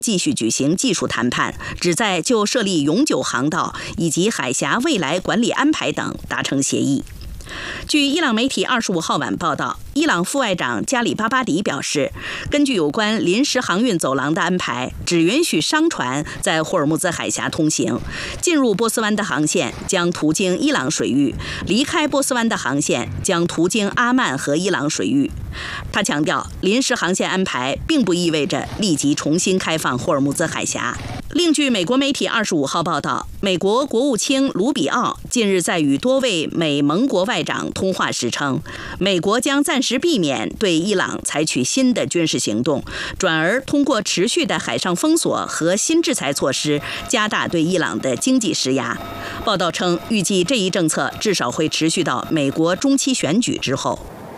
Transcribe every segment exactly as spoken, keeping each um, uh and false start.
继续举行技术谈判，旨在就设立永久航道以及海峡未来管理安排等达成协议。据伊朗媒体二十五号晚报道，伊朗副外长加里巴巴迪表示，根据有关临时航运走廊的安排，只允许商船在霍尔木兹海峡通行，进入波斯湾的航线将途经伊朗水域，离开波斯湾的航线将途经阿曼和伊朗水域。他强调，临时航线安排并不意味着立即重新开放霍尔木兹海峡。另据美国媒体二十五号报道，美国国务卿卢比奥近日在与多位美盟国外长通话时称，美国将暂时避免对伊朗采取新的军事行动，转而通过持续的海上封锁和新制裁措施，加大对伊朗的经济施压。报道称，预计这一政策至少会持续到美国中期选举之后。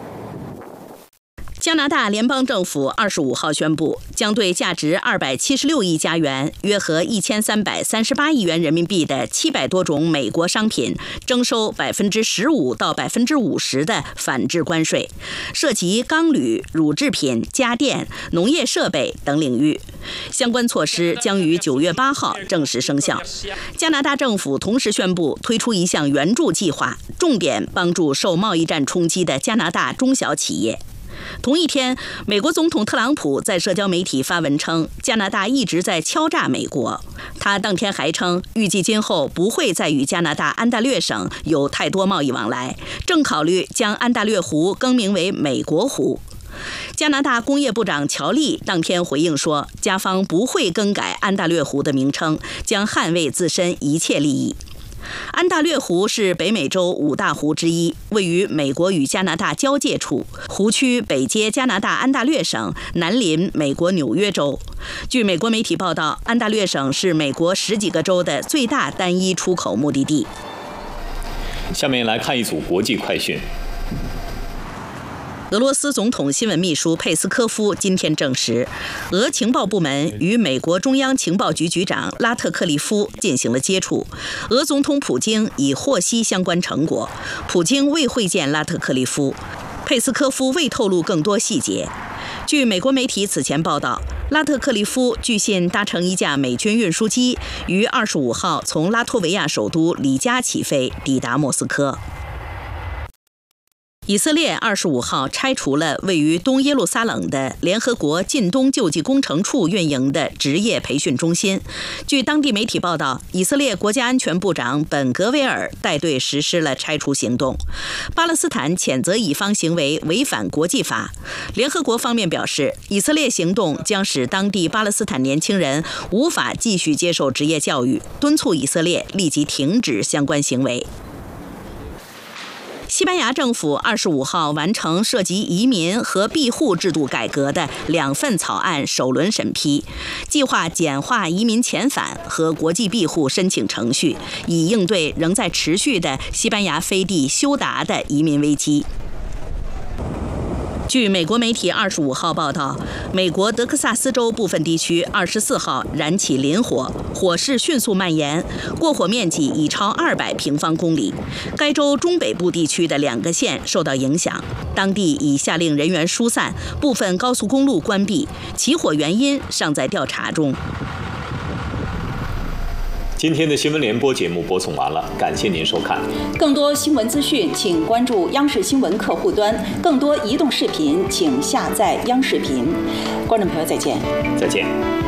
加拿大联邦政府二十五号宣布，将对价值二百七十六亿加元（约合一千三百三十八亿元人民币）的七百多种美国商品征收百分之十五到百分之五十的反制关税，涉及钢铝、乳制品、家电、农业设备等领域。相关措施将于九月八号正式生效。加拿大政府同时宣布推出一项援助计划，重点帮助受贸易战冲击的加拿大中小企业。同一天，美国总统特朗普在社交媒体发文称，加拿大一直在敲诈美国。他当天还称，预计今后不会再与加拿大安大略省有太多贸易往来，正考虑将安大略湖更名为美国湖。加拿大工业部长乔利当天回应说，加方不会更改安大略湖的名称，将捍卫自身一切利益。安大略湖是北美洲五大湖之一，位于美国与加拿大交界处，湖区北接加拿大安大略省，南邻美国纽约州。据美国媒体报道，安大略省是美国十几个州的最大单一出口目的地。 下面来看一组国际快讯。 俄罗斯总统新闻秘书佩斯科夫今天证实，俄情报部门与美国中央情报局局长拉特克利夫进行了接触，俄总统普京已获悉相关成果，普京未会见拉特克利夫，佩斯科夫未透露更多细节。据美国媒体此前报道，拉特克利夫据信搭乘一架美军运输机，于二十五号从拉脱维亚首都里加起飞，抵达莫斯科。以色列二十五号拆除了位于东耶路撒冷的联合国近东救济工程处运营的职业培训中心。据当地媒体报道，以色列国家安全部长本格维尔带队实施了拆除行动。巴勒斯坦谴责以方行为违反国际法。联合国方面表示，以色列行动将使当地巴勒斯坦年轻人无法继续接受职业教育，敦促以色列立即停止相关行为。西班牙政府二十五号完成涉及移民和庇护制度改革的两份草案首轮审批，计划简化移民遣返和国际庇护申请程序，以应对仍在持续的西班牙飞地休达的移民危机。据美国媒体二十五号报道，美国德克萨斯州部分地区二十四号燃起林火，火势迅速蔓延，过火面积已超二百平方公里。该州中北部地区的两个县受到影响，当地已下令人员疏散，部分高速公路关闭，起火原因尚在调查中。 今天的新闻联播节目播送完了，感谢您收看。 更多新闻资讯，请关注央视新闻客户端；更多移动视频，请下载央视频。观众朋友，再见。 再见。